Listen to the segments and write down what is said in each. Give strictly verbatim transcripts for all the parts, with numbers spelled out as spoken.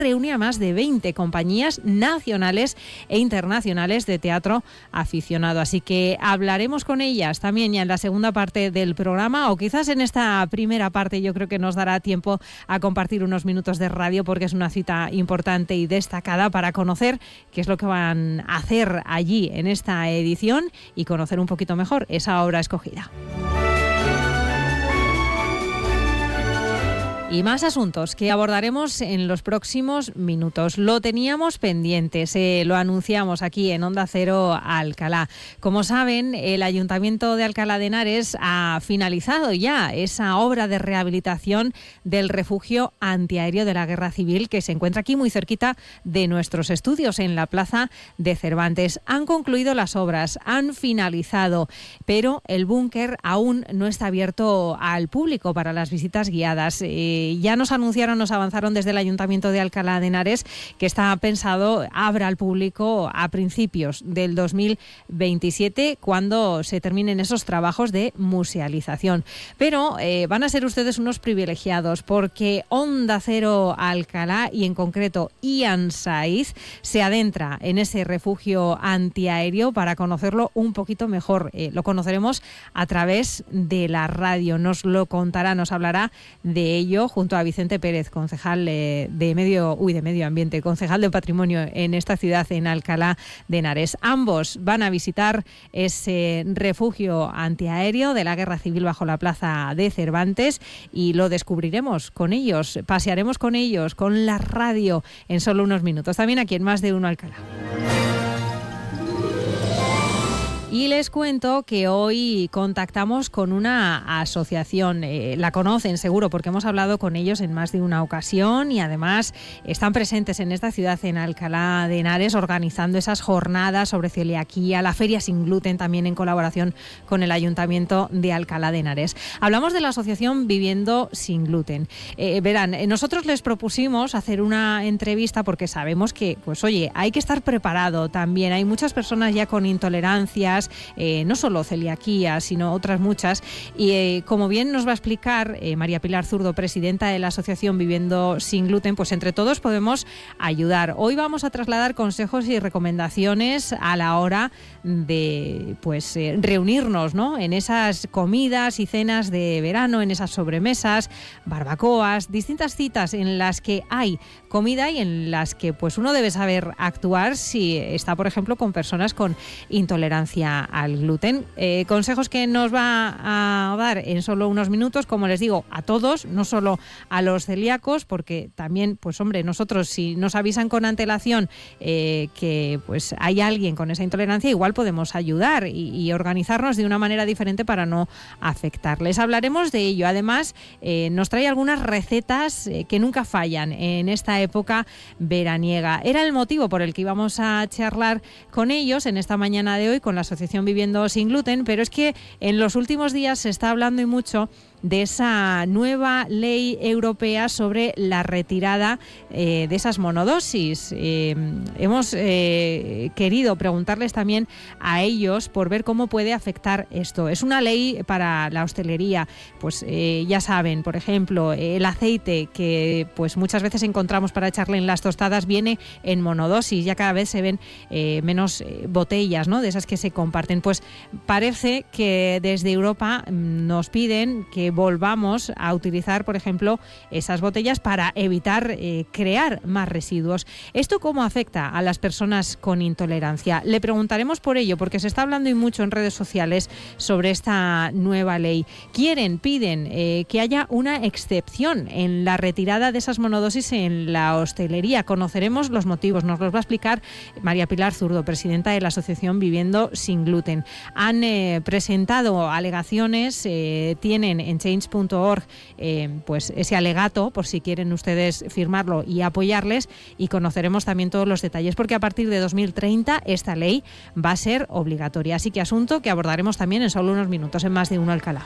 reúne a más de veinte compañías nacionales e internacionales de teatro aficionado. Así que hablaremos con ellas también ya en la segunda parte del programa, o quizás en esta primera parte. Yo creo que nos dará tiempo a compartir unos minutos de radio, porque es una cita importante y destacada para conocer qué es lo que van a hacer allí en esta edición y conocer un poquito mejor esa obra escogida. Y más asuntos que abordaremos en los próximos minutos. Lo teníamos pendiente, se lo anunciamos aquí en Onda Cero Alcalá. Como saben, el Ayuntamiento de Alcalá de Henares ha finalizado ya esa obra de rehabilitación del refugio antiaéreo de la Guerra Civil, que se encuentra aquí muy cerquita de nuestros estudios, en la Plaza de Cervantes. Han concluido las obras, han finalizado, pero el búnker aún no está abierto al público para las visitas guiadas. Eh, Ya nos anunciaron, nos avanzaron desde el Ayuntamiento de Alcalá de Henares que está pensado abra al público a principios del dos mil veintisiete, cuando se terminen esos trabajos de musealización. Pero eh, van a ser ustedes unos privilegiados, porque Onda Cero Alcalá, y en concreto Ian Saiz, se adentra en ese refugio antiaéreo para conocerlo un poquito mejor. Eh, lo conoceremos a través de la radio, nos lo contará, nos hablará de ello junto a Vicente Pérez, concejal eh, de medio, uy, de medio ambiente, concejal de patrimonio en esta ciudad, en Alcalá de Henares. Ambos van a visitar ese refugio antiaéreo de la Guerra Civil bajo la Plaza de Cervantes, y lo descubriremos con ellos, pasearemos con ellos, con la radio, en solo unos minutos, también aquí en Más de Uno Alcalá. Y les cuento que hoy contactamos con una asociación. Eh, la conocen seguro porque hemos hablado con ellos en más de una ocasión, y además están presentes en esta ciudad, en Alcalá de Henares, organizando esas jornadas sobre celiaquía, la Feria Sin Gluten, también en colaboración con el Ayuntamiento de Alcalá de Henares. Hablamos de la asociación Viviendo Sin Gluten. Eh, verán, nosotros les propusimos hacer una entrevista porque sabemos que, pues oye, hay que estar preparado también. Hay muchas personas ya con intolerancias, Eh, no solo celiaquía, sino otras muchas, y eh, como bien nos va a explicar eh, María Pilar Zurdo, presidenta de la asociación Viviendo Sin Gluten, pues entre todos podemos ayudar. Hoy vamos a trasladar consejos y recomendaciones a la hora de pues eh, reunirnos, ¿no?, en esas comidas y cenas de verano, en esas sobremesas, barbacoas, distintas citas en las que hay comida y en las que pues uno debe saber actuar si está, por ejemplo, con personas con intolerancia al gluten. Eh, consejos que nos va a dar en solo unos minutos, como les digo, a todos, no solo a los celíacos, porque también, pues hombre, nosotros, si nos avisan con antelación eh, que pues hay alguien con esa intolerancia, igual podemos ayudar y, y organizarnos de una manera diferente para no afectarles. Hablaremos de ello. Además, eh, nos trae algunas recetas eh, que nunca fallan en esta época veraniega. Era el motivo por el que íbamos a charlar con ellos en esta mañana de hoy, con la Asociación Viviendo Sin Gluten, pero es que en los últimos días se está hablando y mucho de esa nueva ley europea sobre la retirada eh, de esas monodosis. Eh, hemos eh, querido preguntarles también a ellos por ver cómo puede afectar esto. Es una ley para la hostelería. Pues eh, ya saben, por ejemplo, el aceite que pues muchas veces encontramos para echarle en las tostadas viene en monodosis. Ya cada vez se ven eh, menos eh, botellas, ¿no?, de esas que se comparten. Pues parece que desde Europa nos piden que volvamos a utilizar, por ejemplo, esas botellas para evitar eh, crear más residuos. ¿Esto cómo afecta a las personas con intolerancia? Le preguntaremos por ello, porque se está hablando y mucho en redes sociales sobre esta nueva ley. Quieren, piden eh, que haya una excepción en la retirada de esas monodosis en la hostelería. Conoceremos los motivos, nos los va a explicar María Pilar Zurdo, presidenta de la Asociación Viviendo Sin Gluten. Han eh, presentado alegaciones, eh, tienen en change punto org eh, pues ese alegato por si quieren ustedes firmarlo y apoyarles, y conoceremos también todos los detalles, porque a partir de dos mil treinta esta ley va a ser obligatoria. Así que asunto que abordaremos también en solo unos minutos en Más de Uno Alcalá.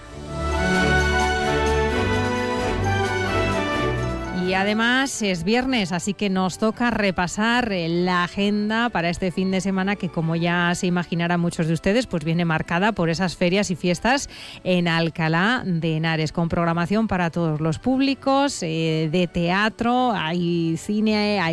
Y además es viernes, así que nos toca repasar la agenda para este fin de semana, que como ya se imaginarán muchos de ustedes, pues viene marcada por esas ferias y fiestas en Alcalá de Henares, con programación para todos los públicos, eh, de teatro, hay cine, hay